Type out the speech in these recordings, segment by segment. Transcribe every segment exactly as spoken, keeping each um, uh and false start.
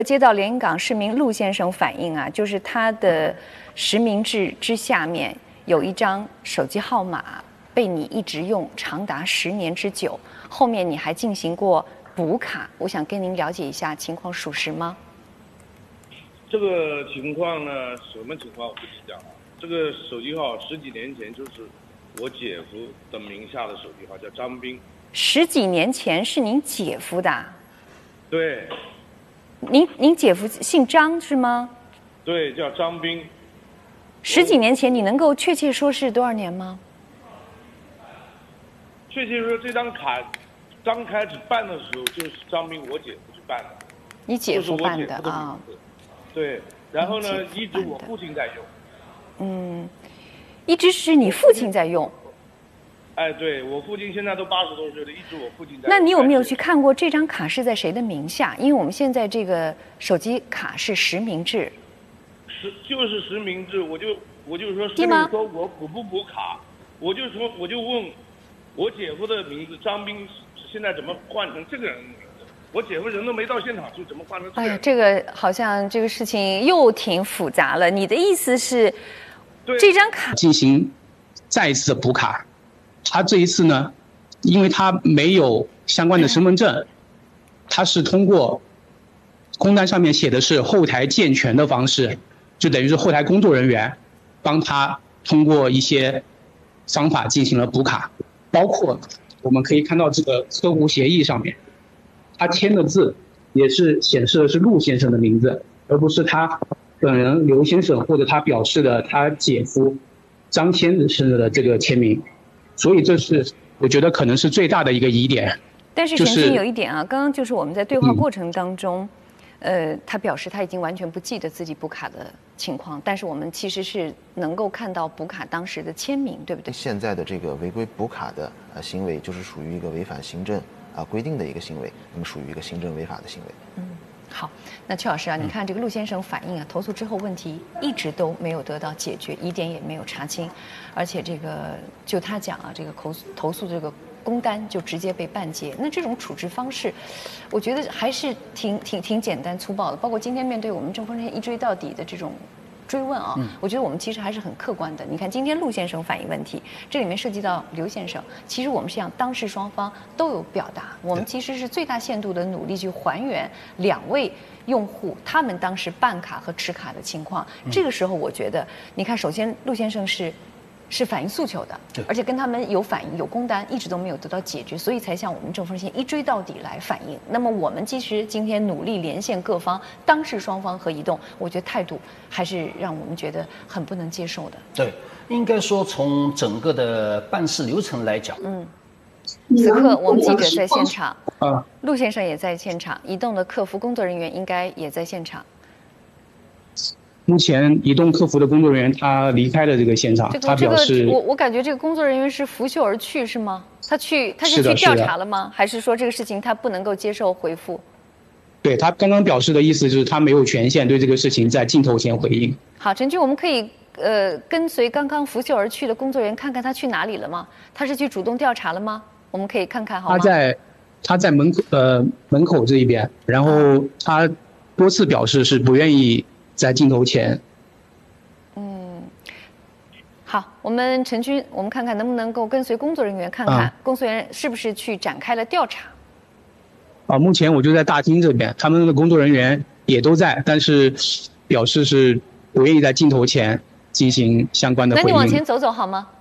接到连云港市民陆先生反映啊，就是他的实名制之下面有一张手机号码被你一直用长达十年之久，后面你还进行过补卡，我想跟您了解一下情况属实吗？ 这个情况呢，什么情况我跟你讲啊，这个手机号十几年前就是我姐夫的名下的手机号，叫张斌。 十几年前是您姐夫的？ 对。 您您姐夫姓张是吗？ 对，叫张斌。 十几年前，你能够确切说是多少年吗？ 确切说，这张卡刚开始办的时候，就是张斌我姐夫去办的。 你姐夫办的啊？ 对，然后呢，一直我父亲在用。 嗯，一直是你父亲在用。 哎，对，我父亲现在都八十多岁了，一直我父亲在。 那你有没有去看过这张卡是在谁的名下？因为我们现在这个手机卡是实名制。 实就是实名制，我就我就说，实名说我补不补卡，我就说我就问我姐夫的名字张斌，现在怎么换成这个人的名字？我姐夫人都没到现场去，怎么换成这个人？ 哎呀，这个好像这个事情又挺复杂了。你的意思是，这张卡进行再一次的补卡？他这一次呢，因为他没有相关的身份证，他是通过工单上面写的是后台健全的方式，就等于是后台工作人员帮他通过一些方法进行了补卡，包括我们可以看到这个客户协议上面，他签的字也是显示的是陆先生的名字，而不是他本人刘先生或者他表示的他姐夫张先生的这个签名。所以这是我觉得可能是最大的一个疑点。 但是陈军有一点啊，刚刚就是我们在对话过程当中，呃，他表示他已经完全不记得自己补卡的情况，但是我们其实是能够看到补卡当时的签名，对不对？ 现在的这个违规补卡的呃行为，就是属于一个违反行政啊规定的一个行为，那么属于一个行政违法的行为。 嗯。好，那邱老师啊，你看这个陆先生反映啊，投诉之后问题一直都没有得到解决，疑点也没有查清，而且这个就他讲啊，这个投诉投诉这个工单就直接被办结，那这种处置方式，我觉得还是挺挺挺简单粗暴的。包括今天面对我们正风扇一追到底的这种追问啊，我觉得我们其实还是很客观的。你看今天陆先生反映问题，这里面涉及到刘先生，其实我们是让当事双方都有表达，我们其实是最大限度的努力去还原两位用户他们当时办卡和持卡的情况。这个时候我觉得，你看，首先陆先生是是反映诉求的，而且跟他们有反映有工单，一直都没有得到解决，所以才向我们正风线一追到底来反映。那么我们其实今天努力连线各方当事双方和移动，我觉得态度还是让我们觉得很不能接受的。 对，应该说从整个的办事流程来讲， 嗯，此刻我们记者在现场，啊，陆先生也在现场，移动的客服工作人员应该也在现场。 目前移动客服的工作人员他离开了这个现场， 这个、 他表示， 这个、我我感觉这个工作人员是拂袖而去，是吗？他去他是去调查了吗？还是说这个事情他不能够接受回复？ 对，他刚刚表示的意思就是他没有权限对这个事情在镜头前回应。 好，陈军，我们可以呃跟随刚刚拂袖而去的工作人员看看他去哪里了吗？他是去主动调查了吗？我们可以看看好吗？ 他在他在门口呃门口这一边，然后他多次表示是不愿意在镜头前。 嗯，好，我们陈军，我们看看能不能够跟随工作人员看看、啊、工作人员是不是去展开了调查。 啊，目前我就在大厅这边，他们的工作人员也都在，但是表示是不愿意在镜头前进行相关的回应。 那你往前走走好吗？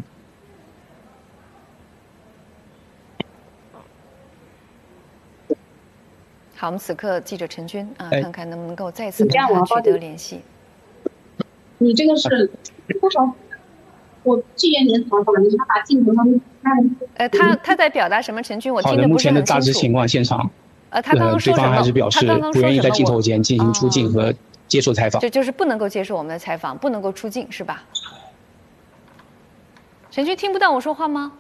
好，我们此刻记者陈军啊，看看能不能够再次跟他取得联系。 你这个是多少？我这边连采访，你他把镜头上面呃，他他在表达什么？陈军，我听得不是很清楚。 好的，目前的大致情况，现场。 呃，他刚刚说什么？ 对方还是表示不愿意在镜头前进行出镜和接受采访。 这就是不能够接受我们的采访，不能够出镜，是吧？陈军听不到我说话吗？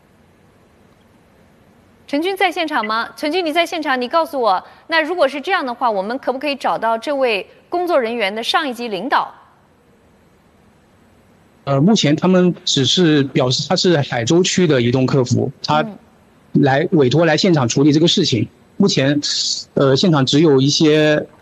陈军在现场吗？陈军，你在现场，你告诉我，那如果是这样的话，我们可不可以找到这位工作人员的上一级领导？ 呃，目前他们只是表示他是海州区的移动客服，他来委托来现场处理这个事情。目前，呃，现场只有一些